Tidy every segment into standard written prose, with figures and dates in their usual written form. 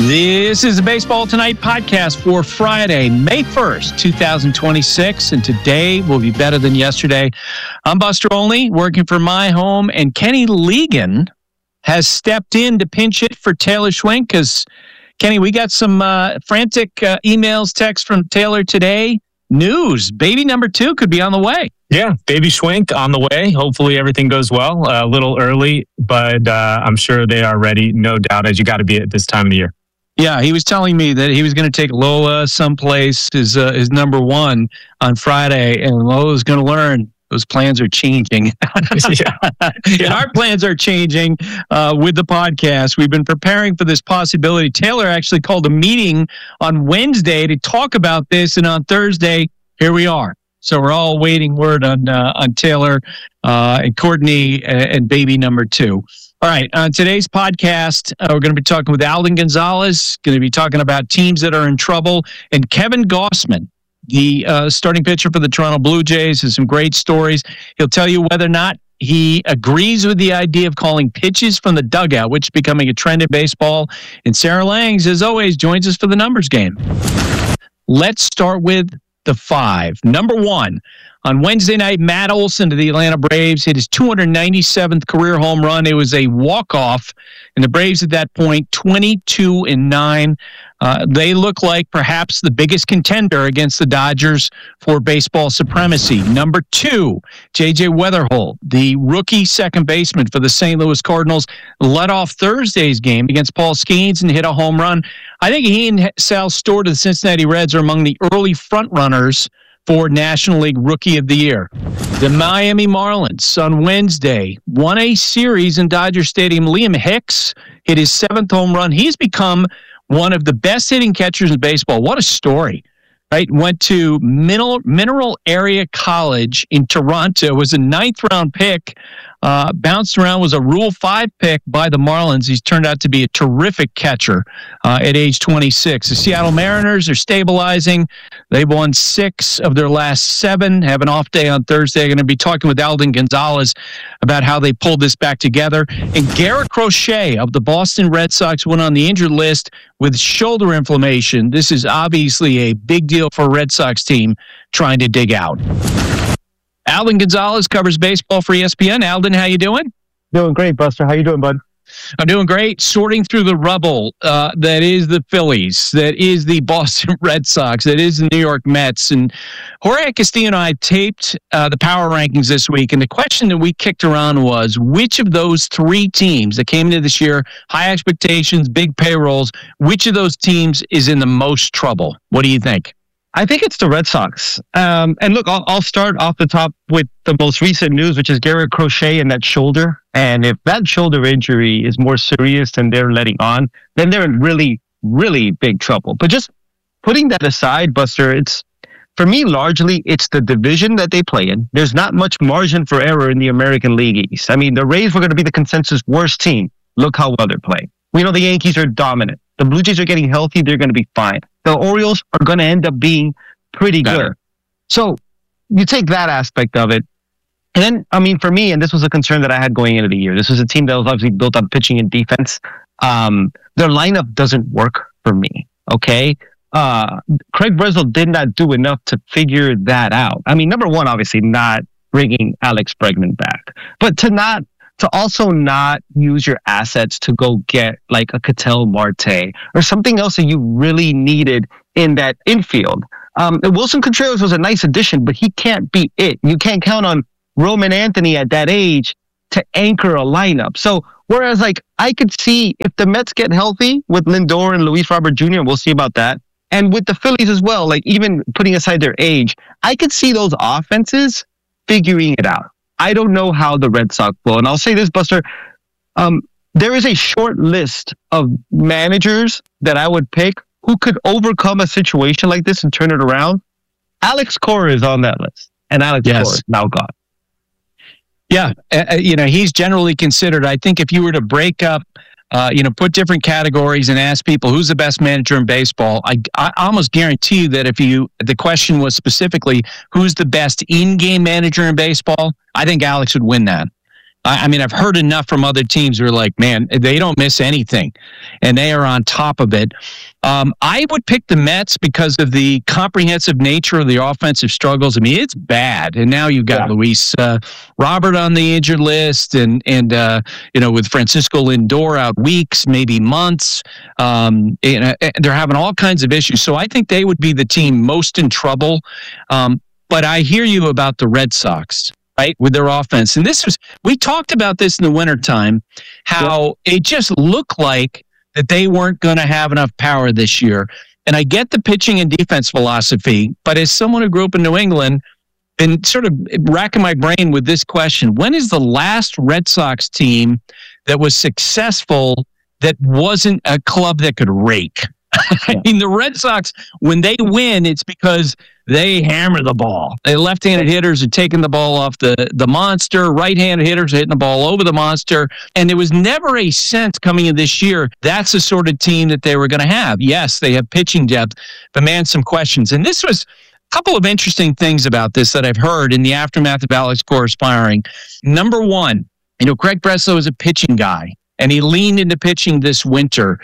This is the Baseball Tonight podcast for Friday, May 1st, 2026, and today will be better than yesterday. I'm Buster Olney, working for My Home, and Kenny Legan has stepped in to pinch it for Taylor Schwenk because, Kenny, we got some frantic emails, texts from Taylor today. News, baby number 2 could be on the way. Yeah, baby Schwenk on the way. Hopefully everything goes well. A little early, but I'm sure they are ready, no doubt, as you got to be at this time of the year. Yeah, he was telling me that he was going to take Lola someplace, his number 1 on Friday, and Lola's going to learn those plans are changing. And our plans are changing with the podcast. We've been preparing for this possibility. Taylor actually called a meeting on Wednesday to talk about this, and on Thursday, here we are. So we're all waiting word on Taylor and Courtney and baby number 2. All right, on today's podcast, we're going to be talking with Alden Gonzalez, going to be talking about teams that are in trouble, and Kevin Gausman, the starting pitcher for the Toronto Blue Jays, has some great stories. He'll tell you whether or not he agrees with the idea of calling pitches from the dugout, which is becoming a trend in baseball. And Sarah Langs, as always, joins us for the numbers game. Let's start with the 5. Number 1. On Wednesday night, Matt Olson to the Atlanta Braves hit his 297th career home run. It was a walk-off, and the Braves at that point, 22-9. They look like perhaps the biggest contender against the Dodgers for baseball supremacy. Number 2, J.J. Weatherholt, the rookie second baseman for the St. Louis Cardinals, led off Thursday's game against Paul Skeens and hit a home run. I think he and Sal Stewart of the Cincinnati Reds are among the early front-runners for National League Rookie of the Year. The Miami Marlins on Wednesday won a series in Dodger Stadium. Liam Hicks hit his 7th home run. He's become one of the best hitting catchers in baseball. What a story, right? Went to Mineral Area College in Toronto, was a 9th round pick, bounced around, was a Rule 5 pick by the Marlins. He's turned out to be a terrific catcher at age 26. The Seattle Mariners are stabilizing. They've won 6 of their last 7, have an off day on Thursday. They're going to be talking with Alden Gonzalez about how they pulled this back together. And Garrett Crochet of the Boston Red Sox went on the injured list with shoulder inflammation. This is obviously a big deal for a Red Sox team trying to dig out. Alden Gonzalez covers baseball for ESPN. Alden, how you doing? Doing great, Buster. How you doing, bud? I'm doing great. Sorting through the rubble that is the Phillies, that is the Boston Red Sox, that is the New York Mets. And Jorge Castillo and I taped the power rankings this week, and the question that we kicked around was, which of those 3 teams that came into this year, high expectations, big payrolls, which of those teams is in the most trouble? What do you think? I think it's the Red Sox. And look, I'll start off the top with the most recent news, which is Garrett Crochet and that shoulder. And if that shoulder injury is more serious than they're letting on, then they're in really, really big trouble. But just putting that aside, Buster, for me, largely, it's the division that they play in. There's not much margin for error in the American League East. I mean, the Rays were going to be the consensus worst team. Look how well they're playing. We know the Yankees are dominant. The Blue Jays are getting healthy. They're going to be fine. The Orioles are going to end up being pretty good. So you take that aspect of it. And then, I mean, for me, and this was a concern that I had going into the year, this was a team that was obviously built on pitching and defense. Their lineup doesn't work for me, okay? Craig Breslow did not do enough to figure that out. I mean, number one, obviously not bringing Alex Bregman back, but to also not use your assets to go get like a Ketel Marte or something else that you really needed in that infield. Wilson Contreras was a nice addition, but he can't be it. You can't count on Roman Anthony at that age to anchor a lineup. So whereas like I could see if the Mets get healthy with Lindor and Luis Robert Jr., we'll see about that. And with the Phillies as well, like even putting aside their age, I could see those offenses figuring it out. I don't know how the Red Sox will. And I'll say this, Buster, there is a short list of managers that I would pick who could overcome a situation like this and turn it around. Alex Cora is on that list. And Alex Cora is now gone. Yeah, he's generally considered, I think if you were to break up, put different categories and ask people who's the best manager in baseball, I almost guarantee you that if the question was specifically who's the best in-game manager in baseball, I think Alex would win that. I mean, I've heard enough from other teams who are like, man, they don't miss anything, and they are on top of it. I would pick the Mets because of the comprehensive nature of the offensive struggles. I mean, it's bad, and now you've got Luis Robert on the injured list, and with Francisco Lindor out weeks, maybe months. They're having all kinds of issues. So I think they would be the team most in trouble. But I hear you about the Red Sox, right, with their offense. And we talked about this in the wintertime, how it just looked like that they weren't going to have enough power this year. And I get the pitching and defense philosophy, but as someone who grew up in New England and sort of racking my brain with this question, when is the last Red Sox team that was successful that wasn't a club that could rake? I mean, the Red Sox, when they win, it's because they hammer the ball. The left-handed hitters are taking the ball off the monster. Right-handed hitters are hitting the ball over the monster. And there was never a sense coming in this year that's the sort of team that they were going to have. Yes, they have pitching depth, but man, some questions. And this was a couple of interesting things about this that I've heard in the aftermath of Alex Cora's firing. Number one, Craig Breslow is a pitching guy, and he leaned into pitching this winter.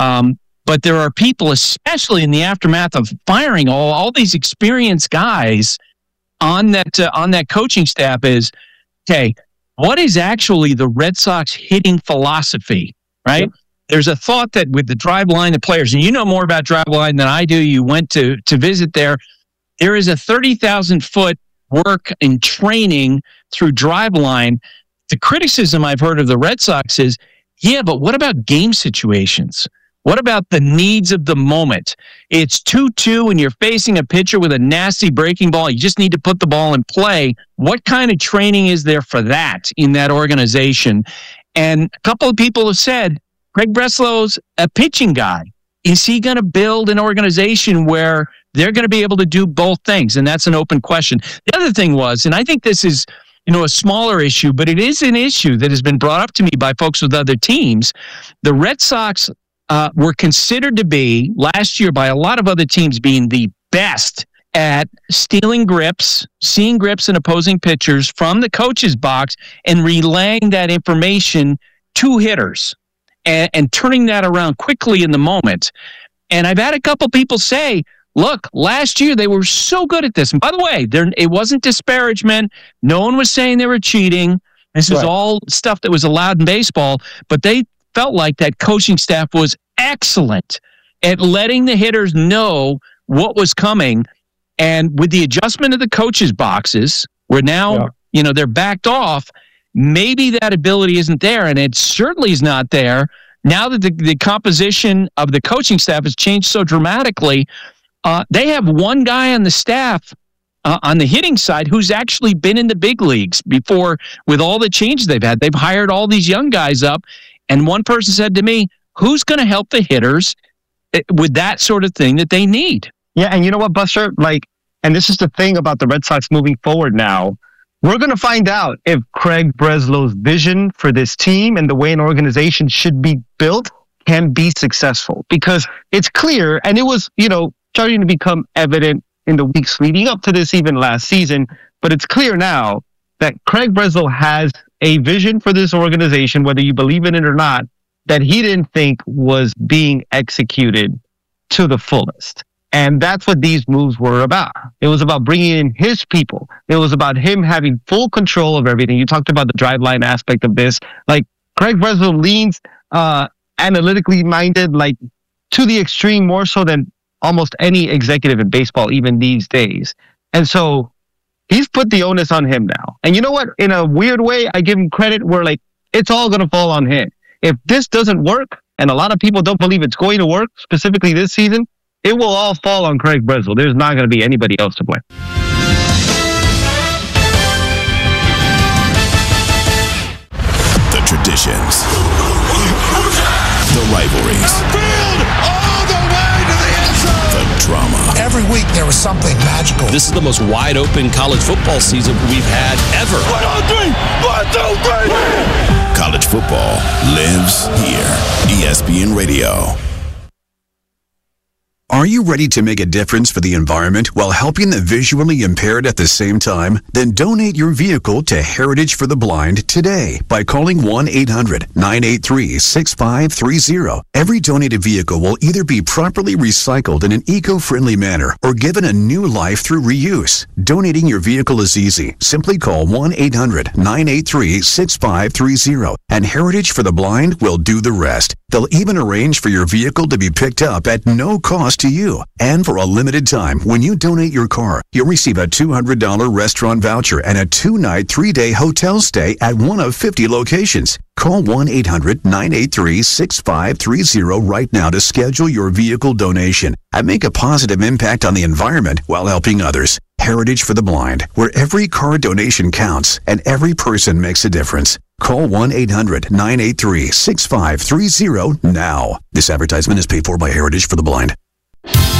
But there are people, especially in the aftermath of firing all these experienced guys on that coaching staff, is, okay, what is actually the Red Sox hitting philosophy, right? Yep. There's a thought that with the Driveline, the players, and you know more about Driveline than I do. You went to visit there. There is a 30,000-foot work in training through Driveline. The criticism I've heard of the Red Sox is, yeah, but what about game situations? What about the needs of the moment? It's 2-2 and you're facing a pitcher with a nasty breaking ball. You just need to put the ball in play. What kind of training is there for that in that organization? And a couple of people have said, Craig Breslow's a pitching guy. Is he going to build an organization where they're going to be able to do both things? And that's an open question. The other thing was, and I think this is a smaller issue, but it is an issue that has been brought up to me by folks with other teams. The Red Sox were considered to be, last year by a lot of other teams, being the best at stealing grips, seeing grips in opposing pitchers from the coach's box and relaying that information to hitters and turning that around quickly in the moment. And I've had a couple people say, look, last year they were so good at this. And by the way, it wasn't disparagement. No one was saying they were cheating. This is all stuff that was allowed in baseball, but they felt like that coaching staff was excellent at letting the hitters know what was coming. And with the adjustment of the coaches' boxes, where now, they're backed off, maybe that ability isn't there. And it certainly is not there now that the composition of the coaching staff has changed so dramatically. They have one guy on the staff on the hitting side who's actually been in the big leagues before with all the changes they've had. They've hired all these young guys up. And one person said to me, who's going to help the hitters with that sort of thing that they need? Yeah, and you know what, Buster? And this is the thing about the Red Sox moving forward now. We're going to find out if Craig Breslow's vision for this team and the way an organization should be built can be successful. Because it's clear, and it was, starting to become evident in the weeks leading up to this, even last season, but it's clear now that Craig Breslow has a vision for this organization, whether you believe in it or not, that he didn't think was being executed to the fullest. And that's what these moves were about. It was about bringing in his people. It was about him having full control of everything. You talked about the Driveline aspect of this. Craig Breslow leans analytically minded, to the extreme, more so than almost any executive in baseball, even these days. And so he's put the onus on him now. And you know what? In a weird way, I give him credit where it's all going to fall on him. If this doesn't work, and a lot of people don't believe it's going to work, specifically this season, it will all fall on Craig Breslow. There's not going to be anybody else to blame. The traditions, the rivalries, all the way to the end zone. the drama. Every week there was something magical. This is the most wide open college football season we've had ever. 1, 2, 3. College football lives here. ESPN Radio. Are you ready to make a difference for the environment while helping the visually impaired at the same time? Then donate your vehicle to Heritage for the Blind today by calling 1-800-983-6530. Every donated vehicle will either be properly recycled in an eco-friendly manner or given a new life through reuse. Donating your vehicle is easy. Simply call 1-800-983-6530 and Heritage for the Blind will do the rest. They'll even arrange for your vehicle to be picked up at no cost to you. And for a limited time, when you donate your car, you'll receive a $200 restaurant voucher and a 2-night, 3-day hotel stay at one of 50 locations. Call 1-800-983-6530 right now to schedule your vehicle donation and make a positive impact on the environment while helping others. Heritage for the Blind, where every car donation counts and every person makes a difference. Call 1-800-983-6530 now. This advertisement is paid for by Heritage for the Blind.